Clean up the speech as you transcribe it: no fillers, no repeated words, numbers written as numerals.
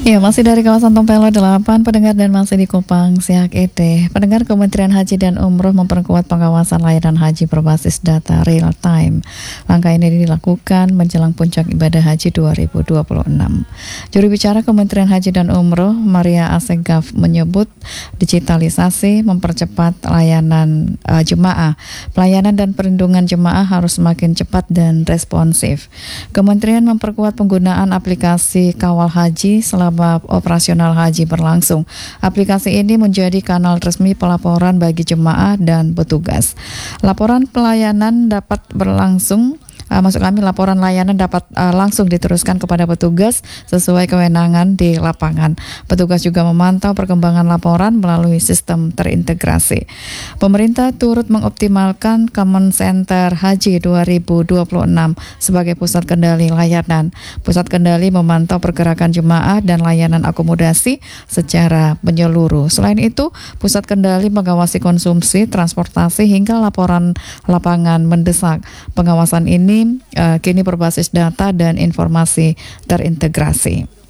Ya, masih dari kawasan Tompelo 8, pendengar, dan masih di Kupang, Siak Ede. Pendengar, Kementerian Haji dan Umroh memperkuat pengawasan layanan haji berbasis data real time. Langkah ini dilakukan menjelang puncak ibadah haji 2026. Juru bicara Kementerian Haji dan Umroh, Maria Assegaf, menyebut digitalisasi mempercepat layanan jemaah. Pelayanan dan perlindungan jemaah harus semakin cepat dan responsif. Kementerian memperkuat penggunaan aplikasi Kawal Haji selama operasional haji berlangsung. Aplikasi ini menjadi kanal resmi pelaporan bagi jemaah dan petugas. Laporan pelayanan dapat berlangsung laporan layanan dapat langsung diteruskan kepada petugas sesuai kewenangan di lapangan. Petugas juga memantau perkembangan laporan melalui sistem terintegrasi. Pemerintah turut mengoptimalkan Common Center Haji 2026 sebagai pusat kendali layanan. Pusat kendali memantau pergerakan jemaah dan layanan akomodasi secara menyeluruh. Selain itu, pusat kendali mengawasi konsumsi, transportasi hingga laporan lapangan mendesak. Pengawasan ini kini berbasis data dan informasi terintegrasi.